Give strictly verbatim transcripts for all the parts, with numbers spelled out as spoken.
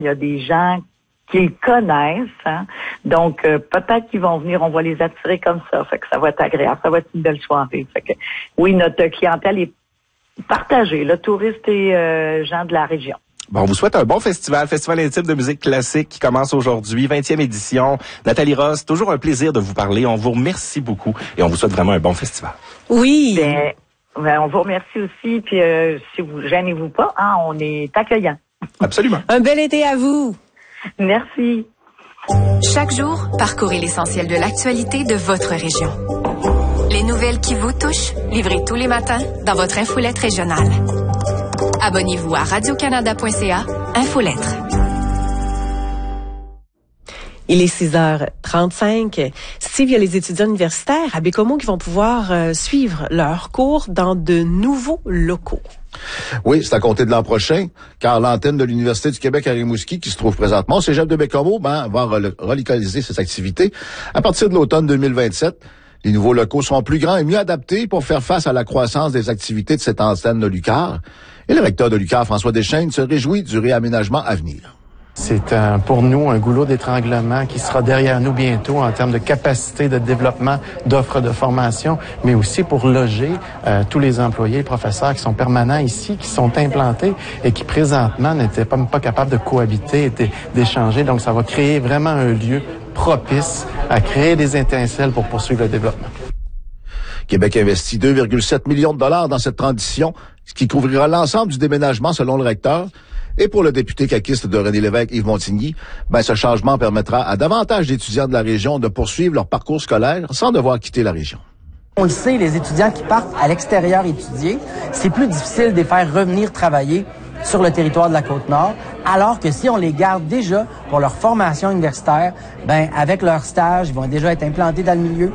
Il y a des gens qu'ils connaissent, hein. Donc, euh, peut-être qu'ils vont venir, on va les attirer comme ça. Fait que ça va être agréable, ça va être une belle soirée. Fait que, oui, notre clientèle est partagée, là, touristes et euh, gens de la région. Bon, on vous souhaite un bon festival, Festival intime de musique classique qui commence aujourd'hui, vingtième édition. Nathalie Ross, toujours un plaisir de vous parler. On vous remercie beaucoup et on vous souhaite vraiment un bon festival. Oui. Ben, ben on vous remercie aussi, puis euh, si vous gênez-vous pas, hein, on est accueillants. Absolument. Un bel été à vous. Merci. Chaque jour, parcourez l'essentiel de l'actualité de votre région. Les nouvelles qui vous touchent, livrées tous les matins dans votre infolette régionale. Abonnez-vous à radio canada point c a, Infolettre. Il est six heures trente-cinq. Steve, il y a les étudiants universitaires à Bécomo qui vont pouvoir euh, suivre leurs cours dans de nouveaux locaux. Oui, c'est à compter de l'an prochain, car l'antenne de l'Université du Québec à Rimouski, qui se trouve présentement au Cégep de Bécomo, ben, va relocaliser ses activités à partir de l'automne deux mille vingt-sept. Les nouveaux locaux seront plus grands et mieux adaptés pour faire face à la croissance des activités de cette antenne de l'U Q A R. Et le recteur de l'U Q A R, François Deschaines, se réjouit du réaménagement à venir. C'est un, pour nous un goulot d'étranglement qui sera derrière nous bientôt en termes de capacité de développement d'offres de formation, mais aussi pour loger euh, tous les employés et professeurs qui sont permanents ici, qui sont implantés et qui présentement n'étaient pas, pas capables de cohabiter et d'échanger. Donc ça va créer vraiment un lieu propice à créer des étincelles pour poursuivre le développement. Québec investit deux virgule sept millions de dollars dans cette transition, ce qui couvrira l'ensemble du déménagement selon le recteur. Et pour le député caquiste de René-Lévesque, Yves Montigny, ben, ce changement permettra à davantage d'étudiants de la région de poursuivre leur parcours scolaire sans devoir quitter la région. On le sait, les étudiants qui partent à l'extérieur étudier, c'est plus difficile de les faire revenir travailler sur le territoire de la Côte-Nord, alors que si on les garde déjà pour leur formation universitaire, ben, avec leur stage, ils vont déjà être implantés dans le milieu.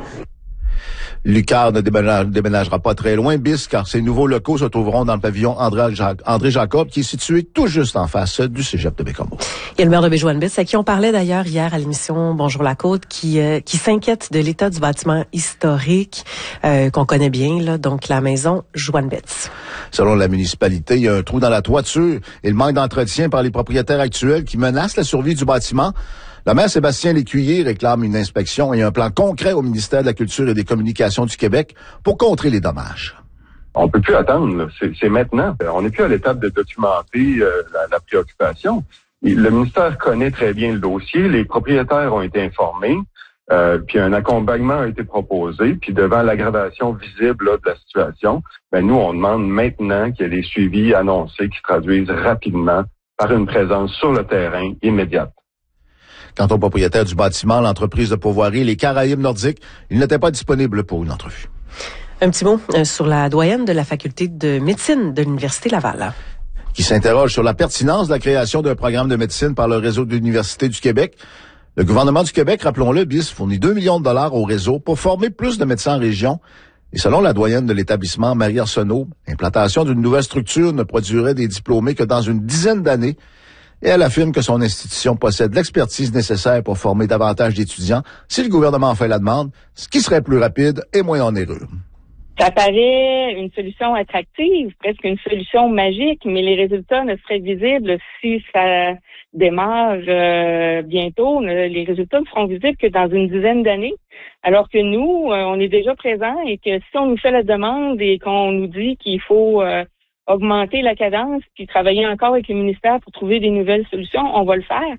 L'U Q A R ne déménagera pas très loin, bis, car ces nouveaux locaux se trouveront dans le pavillon André, Jacques, André Jacob, qui est situé tout juste en face du Cégep de Bécomo. Il y a le maire de Baie-Joanne-Bis, à qui on parlait d'ailleurs hier à l'émission Bonjour la Côte, qui euh, qui s'inquiète de l'état du bâtiment historique euh, qu'on connaît bien, là, donc la maison Joanne-Bis. Selon la municipalité, il y a un trou dans la toiture et le manque d'entretien par les propriétaires actuels qui menacent la survie du bâtiment. Le maire Sébastien Lécuyer réclame une inspection et un plan concret au ministère de la Culture et des Communications du Québec pour contrer les dommages. On peut plus attendre, c'est, c'est maintenant. On n'est plus à l'étape de documenter euh, la, la préoccupation. Le ministère connaît très bien le dossier, les propriétaires ont été informés, euh, puis un accompagnement a été proposé, puis devant l'aggravation visible là, de la situation, ben nous on demande maintenant qu'il y ait des suivis annoncés qui se traduisent rapidement par une présence sur le terrain immédiate. Quant au propriétaire du bâtiment, l'entreprise de pourvoirie Les Caraïbes Nordiques, il n'était pas disponible pour une entrevue. Un petit mot euh, sur la doyenne de la faculté de médecine de l'Université Laval. Qui s'interroge sur la pertinence de la création d'un programme de médecine par le réseau de l'Université du Québec. Le gouvernement du Québec, rappelons-le, B I S, fournit deux millions de dollars au réseau pour former plus de médecins en région. Et selon la doyenne de l'établissement, Marie Arsenault, l'implantation d'une nouvelle structure ne produirait des diplômés que dans une dizaine d'années. Et elle affirme que son institution possède l'expertise nécessaire pour former davantage d'étudiants si le gouvernement en fait la demande, ce qui serait plus rapide et moins onéreux. Ça paraît une solution attractive, presque une solution magique, mais les résultats ne seraient visibles si ça démarre euh, bientôt. Les résultats ne seront visibles que dans une dizaine d'années, alors que nous, euh, on est déjà présents et que si on nous fait la demande et qu'on nous dit qu'il faut euh, augmenter la cadence puis travailler encore avec le ministère pour trouver des nouvelles solutions, on va le faire.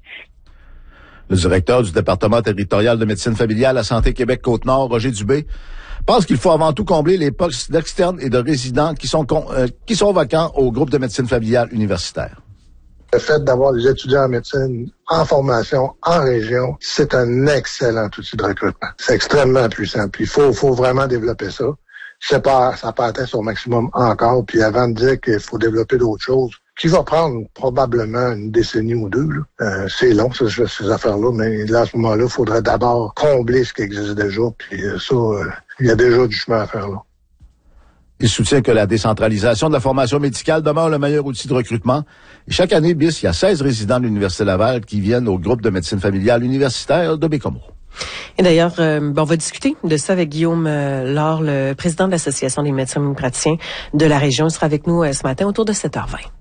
Le directeur du département territorial de médecine familiale à Santé Québec Côte-Nord, Roger Dubé, pense qu'il faut avant tout combler les postes d'externes et de résidents qui sont euh, qui sont vacants au groupe de médecine familiale universitaire. Le fait d'avoir des étudiants en médecine en formation en région, c'est un excellent outil de recrutement. C'est extrêmement puissant. Puis il faut, faut vraiment développer ça. C'est pas, ça n'a pas atteint son maximum encore. Puis avant de dire qu'il faut développer d'autres choses, qui va prendre probablement une décennie ou deux, là. Euh, c'est long, ça, ces affaires-là, mais là, à ce moment-là, il faudrait d'abord combler ce qui existe déjà. Puis euh, ça, euh, il y a déjà du chemin à faire là. Il soutient que la décentralisation de la formation médicale demeure le meilleur outil de recrutement. Et chaque année, B I S, il y a seize résidents de l'Université Laval qui viennent au groupe de médecine familiale universitaire de Bécomo. Et d'ailleurs, euh, on va discuter de ça avec Guillaume euh, Laure, le président de l'Association des médecins praticiens de la région. Il sera avec nous euh, ce matin autour de sept heures vingt.